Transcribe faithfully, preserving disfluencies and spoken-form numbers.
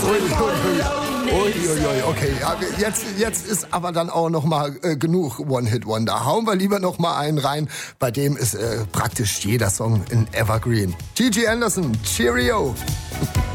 Uiuiui, okay, ja, jetzt, jetzt ist aber dann auch noch mal äh, genug One-Hit-Wonder. Hauen wir lieber noch mal einen rein, bei dem ist äh, praktisch jeder Song in Evergreen. Gigi Anderson, Cheerio!